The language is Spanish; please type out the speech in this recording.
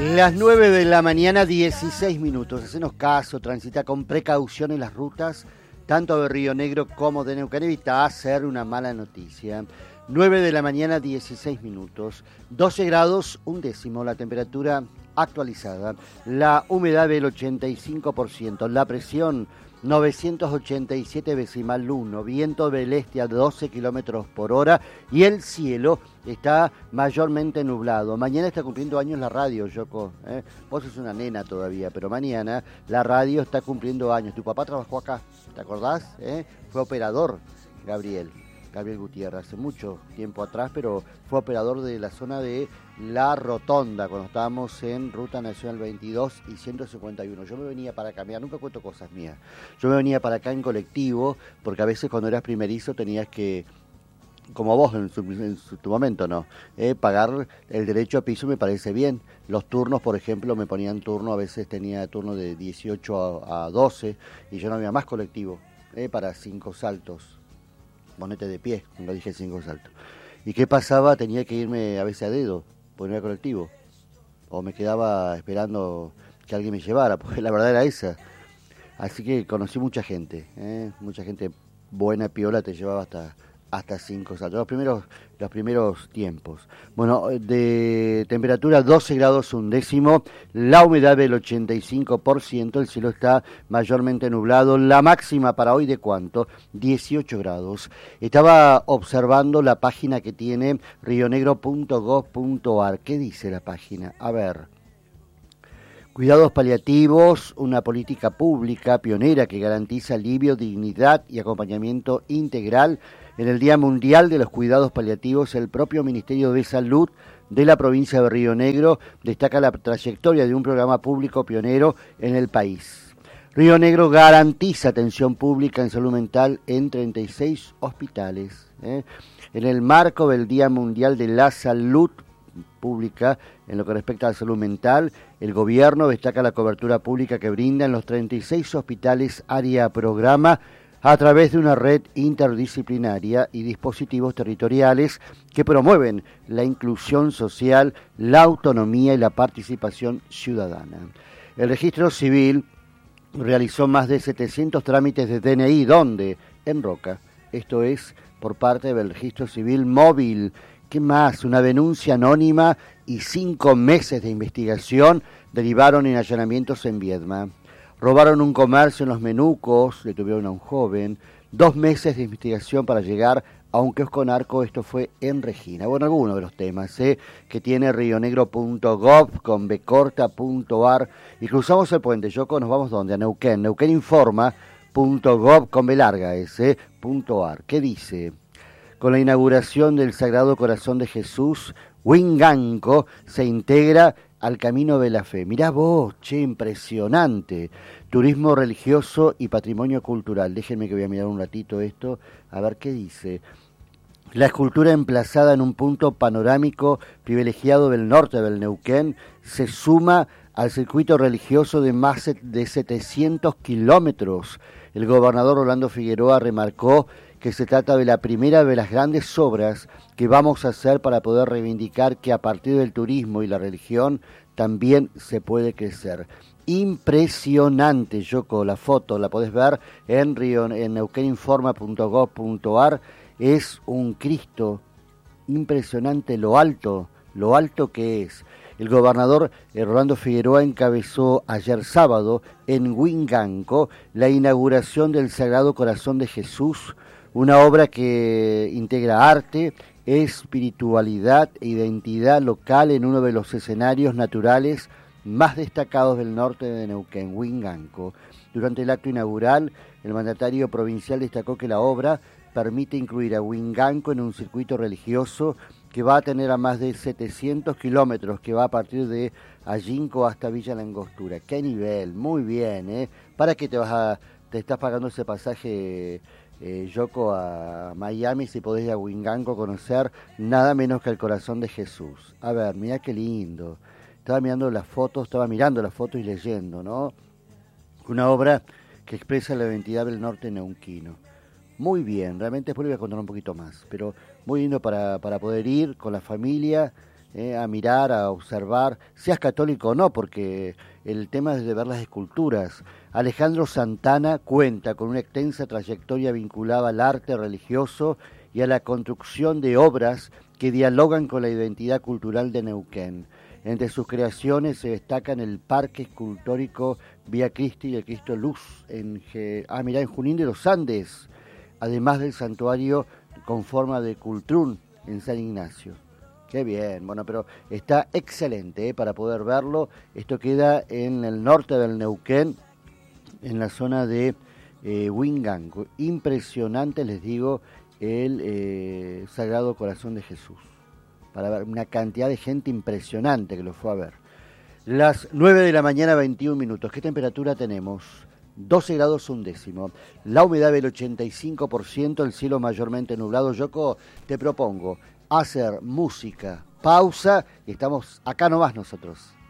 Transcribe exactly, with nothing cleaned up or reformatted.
Las nueve de la mañana, dieciséis minutos. Hacenos caso, transita con precaución en las rutas, tanto de Río Negro como de Neuquén. Evita hacer una mala noticia. nueve de la mañana, dieciséis minutos. doce grados, un décimo la temperatura actualizada. La humedad del ochenta y cinco por ciento. La presión novecientos ochenta y siete decimal uno, viento del este a doce kilómetros por hora y el cielo está mayormente nublado. Mañana está cumpliendo años la radio, Yoko. ¿eh? Vos sos una nena todavía, pero mañana la radio está cumpliendo años. Tu papá trabajó acá, ¿te acordás? ¿Eh? Fue operador, Gabriel. Gabriel Gutiérrez, hace mucho tiempo atrás, pero fue operador de la zona de La Rotonda, cuando estábamos en Ruta Nacional veintidós y ciento cincuenta y uno. Yo me venía para acá, mira, nunca cuento cosas mías, yo me venía para acá en colectivo, porque a veces cuando eras primerizo tenías que, como vos en, su, en su, tu momento, ¿no? Eh, pagar el derecho a piso me parece bien. Los turnos, por ejemplo, me ponían turno, a veces tenía turno de dieciocho a doce, y yo no había más colectivo, eh, para cinco saltos. Ponete de pie, cuando dije cinco saltos. ¿Y qué pasaba? Tenía que irme a veces a dedo, ponerme a colectivo. O me quedaba esperando que alguien me llevara, porque la verdad era esa. Así que conocí mucha gente, ¿eh? mucha gente buena, piola, te llevaba hasta hasta cinco saltos. Los primeros, los primeros tiempos. Bueno, de temperatura doce grados un décimo, la humedad del ochenta y cinco por ciento, el cielo está mayormente nublado. La máxima para hoy, ¿de cuánto? dieciocho grados. Estaba observando la página que tiene rionegro punto gob punto ar. ¿Qué dice la página? A ver. Cuidados paliativos, una política pública pionera que garantiza alivio, dignidad y acompañamiento integral. En el Día Mundial de los Cuidados Paliativos, el propio Ministerio de Salud de la provincia de Río Negro destaca la trayectoria de un programa público pionero en el país. Río Negro garantiza atención pública en salud mental en treinta y seis hospitales. ¿eh? En el marco del Día Mundial de la Salud Pública, en lo que respecta a la salud mental, el gobierno destaca la cobertura pública que brinda en los treinta y seis hospitales área programa a través de una red interdisciplinaria y dispositivos territoriales que promueven la inclusión social, la autonomía y la participación ciudadana. El registro civil realizó más de setecientos trámites de D N I, ¿dónde? En Roca. Esto es por parte del registro civil móvil. ¿Qué más? Una denuncia anónima y cinco meses de investigación derivaron en allanamientos en Viedma. Robaron un comercio en Los Menucos, detuvieron a un joven, dos meses de investigación para llegar a un kiosco narco, esto fue en Regina. Bueno, algunos de los temas ¿eh? que tiene rionegro punto gob con be corta punto ar y cruzamos el puente, Yoko, nos vamos ¿dónde? A Neuquén, neuquéninforma punto gob con be larga ese, punto ar. ¿Qué dice? Con la inauguración del Sagrado Corazón de Jesús, Huinganco se integra al Camino de la Fe. Mirá vos, che, impresionante. Turismo religioso y patrimonio cultural. Déjenme que voy a mirar un ratito esto, a ver qué dice. La escultura emplazada en un punto panorámico privilegiado del norte del Neuquén se suma al circuito religioso de más de setecientos kilómetros. El gobernador Orlando Figueroa remarcó que se trata de la primera de las grandes obras que vamos a hacer para poder reivindicar que a partir del turismo y la religión también se puede crecer. Impresionante, Yoko, la foto la podés ver en, en neuquéninforma punto gob punto ar. Es un Cristo impresionante lo alto, lo alto que es. El gobernador Orlando Figueroa encabezó ayer sábado en Huinganco la inauguración del Sagrado Corazón de Jesús, una obra que integra arte, espiritualidad e identidad local en uno de los escenarios naturales más destacados del norte de Neuquén, Huinganco. Durante el acto inaugural, el mandatario provincial destacó que la obra permite incluir a Huinganco en un circuito religioso que va a tener a más de setecientos kilómetros, que va a partir de Allinco hasta Villa Langostura. ¡Qué nivel! Muy bien, ¿eh? ¿Para qué te vas a, te estás pagando ese pasaje, eh, Yoko, a Miami, si podés ir a Huinganco a conocer nada menos que el Corazón de Jesús? A ver, mirá qué lindo. Estaba mirando las fotos, estaba mirando las fotos y leyendo, ¿no? Una obra que expresa la identidad del norte neuquino. Muy bien, realmente después le voy a contar un poquito más, pero muy lindo para, para poder ir con la familia eh, a mirar, a observar, seas católico o no, porque el tema es de ver las esculturas. Alejandro Santana cuenta con una extensa trayectoria vinculada al arte religioso y a la construcción de obras que dialogan con la identidad cultural de Neuquén. Entre sus creaciones se destacan el Parque Escultórico Vía Cristi y el Cristo Luz, en, ah, mirá, en Junín de los Andes, además del santuario con forma de cultrún en San Ignacio. Qué bien, bueno, pero está excelente, ¿eh? Para poder verlo. Esto queda en el norte del Neuquén, en la zona de eh, Huinganco. Impresionante, les digo, el eh, Sagrado Corazón de Jesús. Para ver una cantidad de gente impresionante que lo fue a ver. Las nueve de la mañana, veintiún minutos. ¿Qué temperatura tenemos? doce grados un décimo. La humedad del ochenta y cinco por ciento, el cielo mayormente nublado. Yoko, te propongo hacer música, pausa, y estamos acá nomás nosotros.